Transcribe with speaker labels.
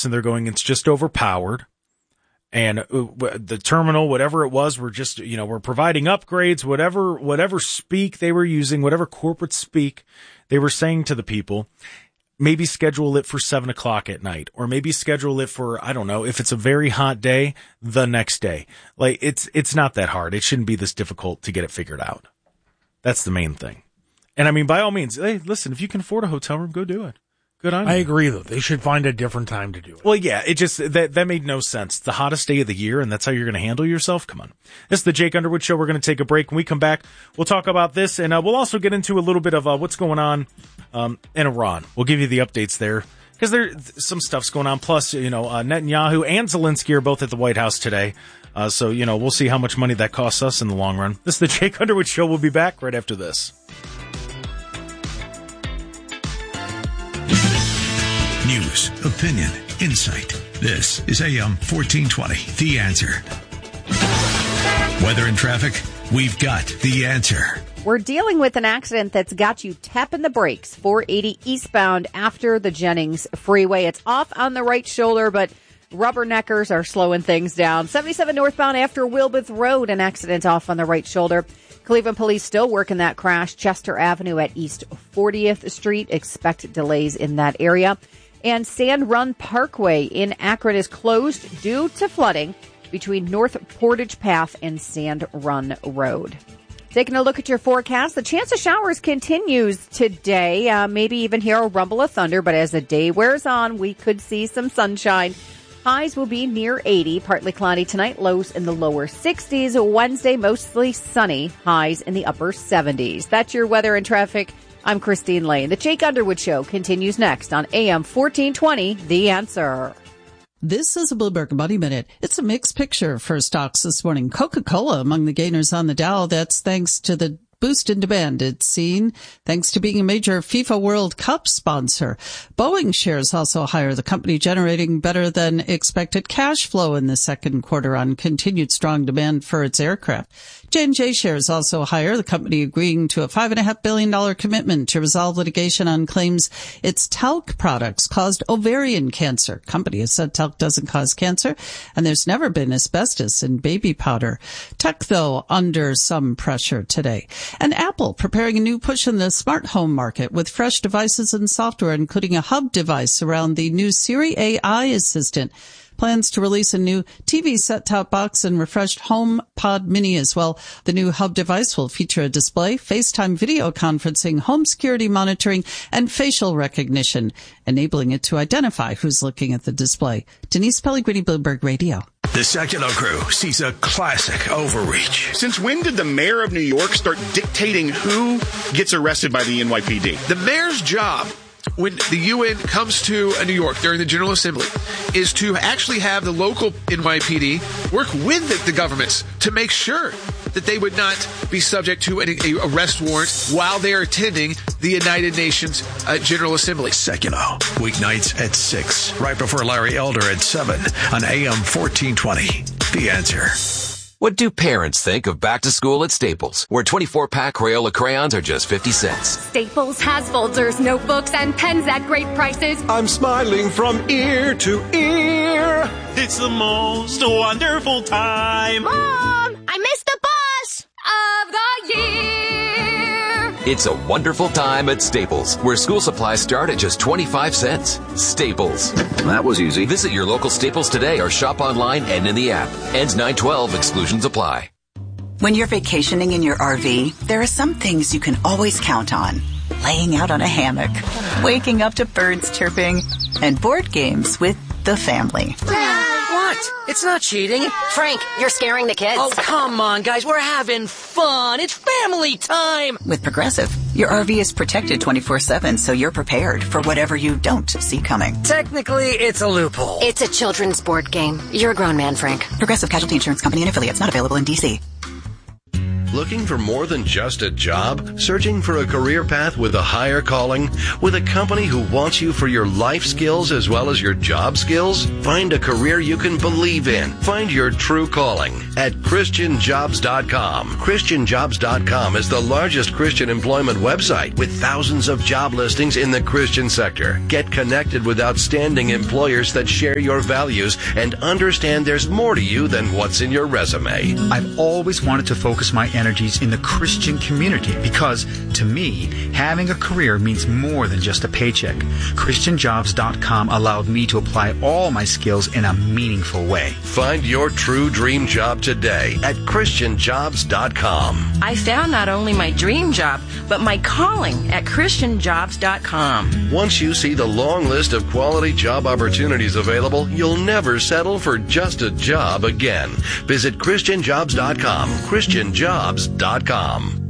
Speaker 1: and they're going, it's just overpowered. And the terminal, whatever it was, we're just, we're providing upgrades, whatever speak they were using, whatever corporate speak they were saying to the people, maybe schedule it for 7:00 at night, or maybe schedule it for, I don't know, if it's a very hot day, the next day. Like, it's not that hard. It shouldn't be this difficult to get it figured out. That's the main thing. And I mean, by all means, hey, listen, if you can afford a hotel room, go do it. Good on you.
Speaker 2: I agree, though. They should find a different time to do it.
Speaker 1: Well, yeah, it just, that made no sense. It's the hottest day of the year, and that's how you're going to handle yourself? Come on. This is the Jake Underwood Show. We're going to take a break. When we come back, we'll talk about this, and we'll also get into a little bit of what's going on in Iran. We'll give you the updates there, because some stuff's going on. Plus, Netanyahu and Zelensky are both at the White House today. So, we'll see how much money that costs us in the long run. This is the Jake Underwood Show. We'll be back right after this.
Speaker 3: News, opinion, insight. This is AM 1420, The Answer. Weather and traffic, we've got the answer.
Speaker 4: We're dealing with an accident that's got you tapping the brakes. 480 eastbound after the Jennings Freeway. It's off on the right shoulder, but rubberneckers are slowing things down. 77 northbound after Wilbeth Road, an accident off on the right shoulder. Cleveland police still working that crash. Chester Avenue at East 40th Street. Expect delays in that area. And Sand Run Parkway in Akron is closed due to flooding between North Portage Path and Sand Run Road. Taking a look at your forecast, the chance of showers continues today. Maybe even hear a rumble of thunder, but as the day wears on, we could see some sunshine. Highs will be near 80, partly cloudy tonight, lows in the lower 60s. Wednesday, mostly sunny, highs in the upper 70s. That's your weather and traffic. I'm Christine Lane. The Jake Underwood Show continues next on AM 1420, The Answer.
Speaker 5: This is a Bloomberg Money Minute. It's a mixed picture for stocks this morning. Coca-Cola among the gainers on the Dow. That's thanks to the boost in demand it's seen thanks to being a major FIFA World Cup sponsor. Boeing shares also higher, the company generating better than expected cash flow in the second quarter on continued strong demand for its aircraft. J&J shares also higher, the company agreeing to a $5.5 billion commitment to resolve litigation on claims its talc products caused ovarian cancer. Company has said talc doesn't cause cancer, and there's never been asbestos in baby powder. Tech, though, under some pressure today. And Apple preparing a new push in the smart home market with fresh devices and software, including a hub device around the new Siri AI assistant. Plans to release a new TV set-top box and refreshed HomePod Mini as well. The new hub device will feature a display, FaceTime video conferencing, home security monitoring, and facial recognition, enabling it to identify who's looking at the display. Denise Pellegrini, Bloomberg Radio.
Speaker 3: The Sekulow crew sees a classic overreach.
Speaker 6: Since when did the mayor of New York start dictating who gets arrested by the NYPD?
Speaker 7: The mayor's job, when the UN comes to New York during the General Assembly, is to actually have the local NYPD work with the governments to make sure that they would not be subject to an arrest warrant while they are attending the United Nations General Assembly.
Speaker 3: Sekulow, weeknights at 6, right before Larry Elder at 7 on AM 1420. The Answer.
Speaker 8: What do parents think of back to school at Staples, where 24-pack Crayola crayons are just 50 cents?
Speaker 9: Staples has folders, notebooks, and pens at great prices.
Speaker 10: I'm smiling from ear to ear.
Speaker 11: It's the most wonderful time.
Speaker 9: Mom, I missed the bus of the year.
Speaker 8: It's a wonderful time at Staples, where school supplies start at just 25 cents. Staples.
Speaker 12: That was easy.
Speaker 8: Visit your local Staples today or shop online and in the app. Ends 9/12. Exclusions apply.
Speaker 13: When you're vacationing in your RV, there are some things you can always count on. Laying out on a hammock, waking up to birds chirping, and board games with the family.
Speaker 14: What? It's not cheating.
Speaker 15: Frank, you're scaring the kids.
Speaker 14: Oh, come on, guys. We're having fun. It's family time.
Speaker 13: With Progressive, your RV is protected 24/7, so you're prepared for whatever you don't see coming.
Speaker 14: Technically, it's a loophole.
Speaker 15: It's a children's board game. You're a grown man, Frank.
Speaker 13: Progressive Casualty Insurance Company and affiliates, not available in D.C.
Speaker 12: Looking for more than just a job? Searching for a career path with a higher calling? With a company who wants you for your life skills as well as your job skills? Find a career you can believe in. Find your true calling at ChristianJobs.com. ChristianJobs.com is the largest Christian employment website with thousands of job listings in the Christian sector. Get connected with outstanding employers that share your values and understand there's more to you than what's in your resume.
Speaker 16: I've always wanted to focus my energies in the Christian community because, to me, having a career means more than just a paycheck. ChristianJobs.com allowed me to apply all my skills in a meaningful way.
Speaker 12: Find your true dream job today at ChristianJobs.com.
Speaker 14: I found not only my dream job, but my calling at ChristianJobs.com.
Speaker 12: Once you see the long list of quality job opportunities available, you'll never settle for just a job again. Visit ChristianJobs.com. ChristianJobs.com.